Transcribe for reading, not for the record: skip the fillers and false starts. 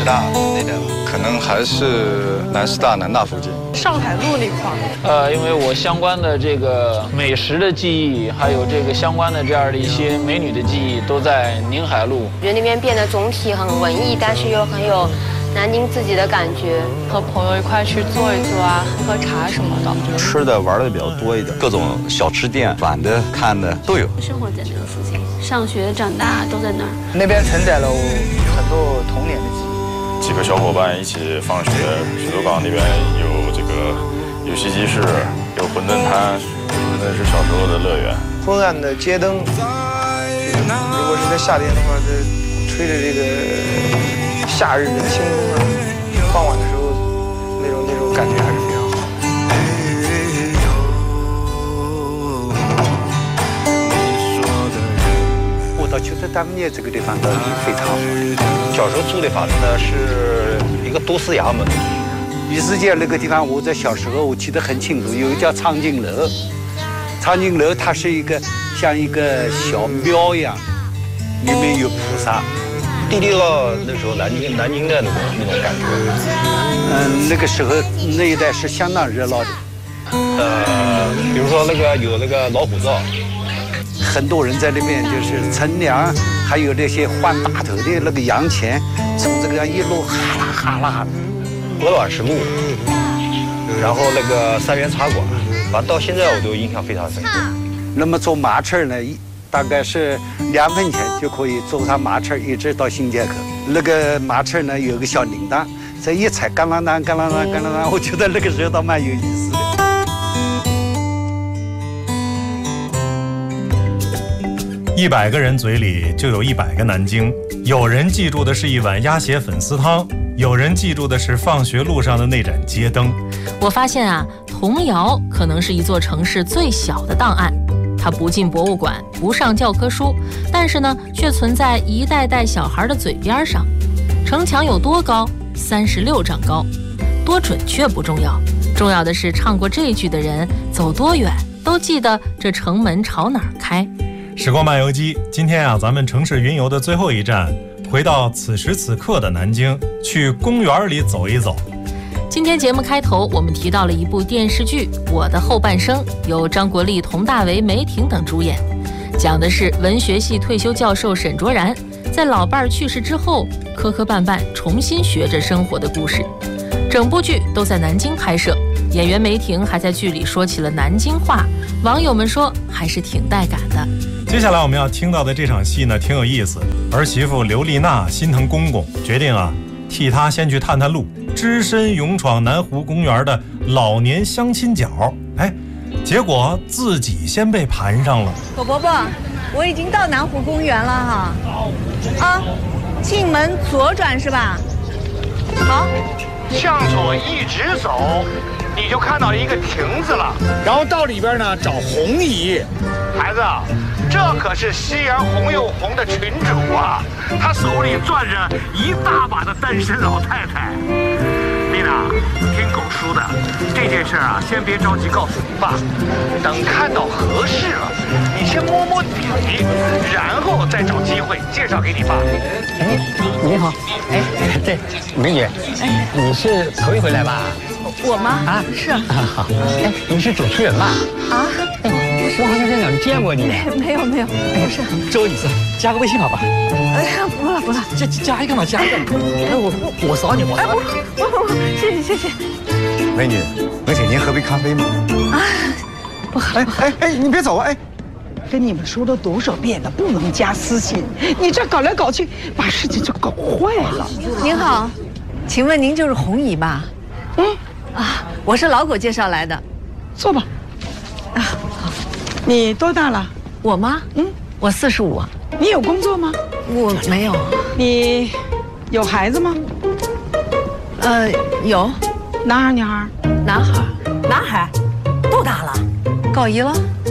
师大那带吧，可能还是南师大、南大附近。 上海路那块。 因为我相关的这个美食的记忆，还有这个相关的这样的一些美女的记忆，都在宁海路。 觉得那边变得总体很文艺，但是又很有南京自己的感觉。 和朋友一块去坐一坐啊，喝茶什么的。 吃的玩的比较多一点，各种小吃店、玩的、看的都有。 生活在那个附近，上学长大都在那儿。 那边承载了我很多童年的记忆。 几个小伙伴一起放学，水族馆那边有这个游戏机室，有馄饨摊，那是小时候的乐园。 昏暗的街灯，如果是在夏天的话，这吹着这个夏日的清风啊，傍晚的时候，那种感觉还是非常好。 我倒觉得大门街这个地方倒是非常好。小时候住的房子呢是一个都市衙门。鱼市街那个地方，我在小时候我记得很清楚，有一个叫长颈楼。长颈楼它是一个像一个小庙一样，里面有菩萨。第六个那时候南京的那种感觉。那个时候那一带是相当热闹的。比如说有那个老虎灶。很多人在那边就是乘凉，还有那些换大头的那个洋钱，从这个一路哈啦哈啦的。鹅卵石路，然后那个三元茶馆，反正到现在我都印象非常深刻。那么坐马车呢，大概是2分钱就可以坐上马车一直到新街口。那个马车呢有个小铃铛，这一踩嘎啷当嘎啷当嘎啷当，我觉得那个时候倒蛮有意思的。 100个人嘴里就有100个南京，有人记住的是一碗鸭血粉丝汤，有人记住的是放学路上的那盏街灯。 我发现啊，童谣可能是一座城市最小的档案，它不进博物馆，不上教科书，但是呢，却存在一代代小孩的嘴边上。城墙有多高？36丈高，多准确不重要，重要的是唱过这句的人走多远，都记得这城门朝哪儿开。 时光漫游记，今天啊，咱们城市云游的最后一站，回到此时此刻的南京，去公园里走一走。 今天节目开头，我们提到了一部电视剧《我的后半生》，由张国立、佟大为、梅婷等主演，讲的是文学系退休教授沈卓然在老伴儿去世之后，磕磕绊绊重新学着生活的故事。整部剧都在南京拍摄，演员梅婷还在剧里说起了南京话，网友们说还是挺带感的。 接下来我们要听到的这场戏呢，挺有意思。儿媳妇刘丽娜心疼公公，决定啊，替他先去探探路，只身勇闯南湖公园的老年相亲角。结果自己先被盘上了。 狗伯伯，我已经到南湖公园了哈。进门左转是吧？好， 向左一直走，你就看到一个亭子了。然后到里边呢找红姨，孩子，这可是西洋红又红的群主啊，他手里攥着一大把的单身老太太。丽娜，听狗叔的，这件事啊，先别着急告诉你爸，等看到合适了，你先摸摸底，然后再找机会介绍给你爸。 您好，对，美女，你是头一回来吧？ 我吗？是。 好，你是主持人吧？我好像在哪里见过你。 没有，不是。 周女士，加个微信好吧？ 哎呀，不了。 加一个嘛，加一个。我扫你，我扫你。 谢谢。 美女，能请您喝杯咖啡吗？ 不好。 你别走啊！ 跟你们说了多少遍了，不能加私信。你这搞来搞去，把事情就搞坏了。 您好，请问您就是红姨吧？我是老狗介绍来的。 坐吧。好。你多大了？ 我吗？我45。 你有工作吗？ 我没有。 你有孩子吗？ 有。 男孩女孩？ 男孩。多大了？高1了。